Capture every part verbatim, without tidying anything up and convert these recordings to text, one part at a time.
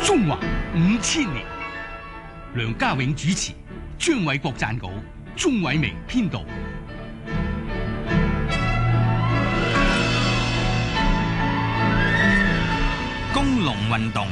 中華五千年，梁家永主持，張偉國撰稿，鍾偉明編導。 工農運動。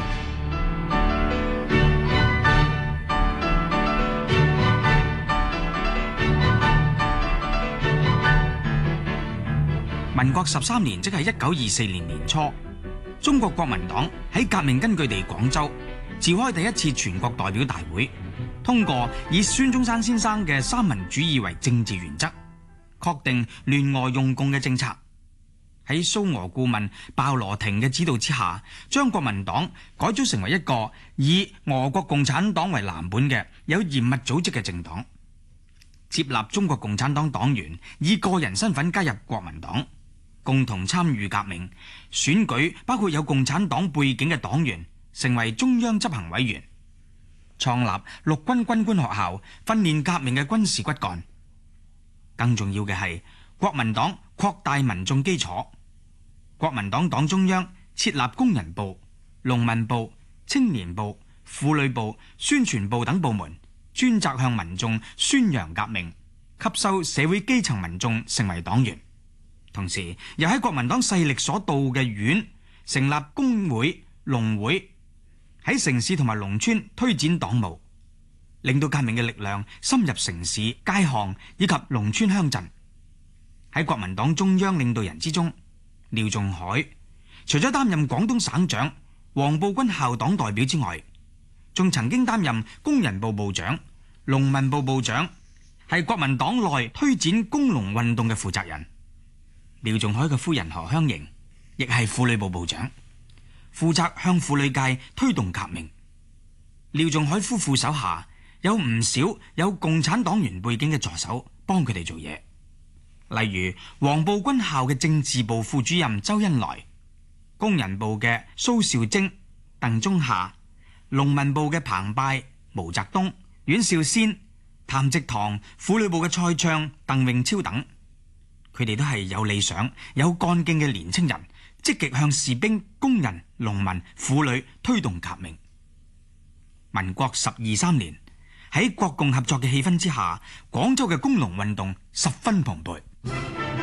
民國十三年，即係一九二四年年初，中國國民黨喺革命根據地廣州召開第一次全國代表大會，通過以孫中山先生嘅三民主義為政治原則，確定聯俄用共嘅政策。喺蘇俄顧問鮑羅廷嘅指導之下，將國民黨改組成為一個以俄國共產黨為藍本嘅有嚴密組織嘅政黨，接納中國共產黨黨員以個人身份加入國民黨，共同參與革命，選舉包括有共產黨背景嘅黨員成為中央執行委員，創立陸軍軍官學校，訓練革命嘅軍事骨幹。更重要嘅係，國民黨擴大民眾基礎，國民黨黨中央設立工人部、農民部、青年部、婦女部、宣傳部等部門，專責向民眾宣揚革命，吸收社會基層民眾成為黨員。同時又喺國民黨勢力所到嘅縣成立工會、農會，喺城市同埋農村推展黨務，令到革命嘅力量深入城市、街巷以及農村鄉鎮。喺國民黨中央領導人之中，廖仲愷除咗擔任廣東省長、黃埔軍校黨代表之外，仲曾經擔任工人部部長、農民部部長，係國民黨內推展工農運動嘅負責人。廖仲愷嘅夫人何香凝亦係婦女部部長，負責向婦女界推動革命。廖仲愷夫婦手下有唔少有共產黨員背景嘅助手幫佢哋做嘢，例如黃埔軍校嘅政治部副主任周恩來，工人部嘅蘇兆徵、鄧中夏，農民部嘅彭拜、毛澤東、阮兆先、譚植堂，婦女部嘅蔡暢、鄧穎超等。佢哋都係有理想、有幹勁嘅年青人，積極向士兵、工人、農民、婦女推動革命。民國十二三年，喺國共合作嘅氣氛之下，廣州嘅工農運動十分蓬勃。